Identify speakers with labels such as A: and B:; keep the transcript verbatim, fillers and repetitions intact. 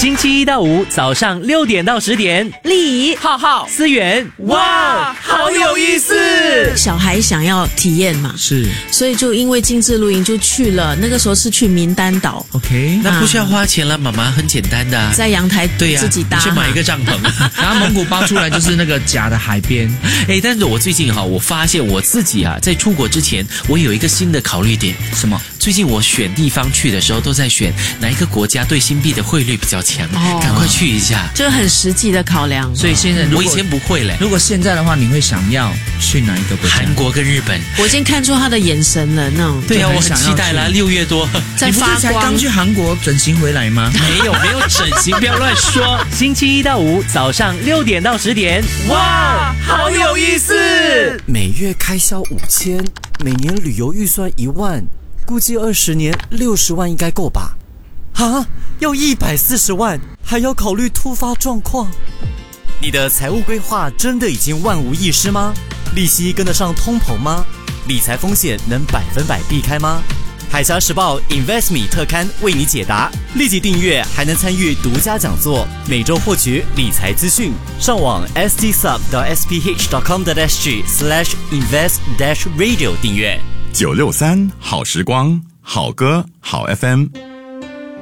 A: 星期一到五早上六点到十点，
B: 丽怡、
C: 浩浩、
A: 思源，哇，好有意思！
B: 小孩想要体验嘛，
C: 是
B: 所以就因为精致露营就去了。那个时候是去民丹岛，
C: OK，
D: 那不需要花钱了，妈妈很简单的、啊，
B: 在阳台
D: 对呀、啊，
B: 自己搭，
D: 去买一个帐篷，
C: 然后蒙古包出来就是那个假的海边。
D: 哎，但是我最近哈，我发现我自己啊，在出国之前，我有一个新的考虑点。
C: 什么？
D: 最近我选地方去的时候，都在选哪一个国家对新币的汇率比较强，
B: 哦
D: 赶快去一下。
B: 这个很实际的考量。
C: 所以现在如果
D: 我以前不会嘞。
C: 如果现在的话，你会想要去哪一个国家？
D: 韩国跟日本。
B: 我已经看出他的眼神了，那种
D: 对呀、啊，我很
C: 就很想要
D: 期待啦，
C: 去
D: 六月多。
B: 在发
C: 你不是才
B: 光
C: 刚。去韩国整形回来吗？
D: 没有没有整形，不要乱说。
A: 星期一到五早上六点到十点，哇，好有意思！
E: 每月开销五千，每年旅游预算一万，估计二十年六十万应该够吧？啊，要一百四十万，还要考虑突发状况。你的财务规划真的已经万无一失吗？利息跟得上通膨吗？理财风险能百分百避开吗？海峡时报 InvestMe 特刊为你解答，立即订阅还能参与独家讲座，每周获取理财资讯。上网 s t sub dot s p h dot com dot s g slash invest dash radio 订阅。
F: 九六三好时光，好歌好 F M。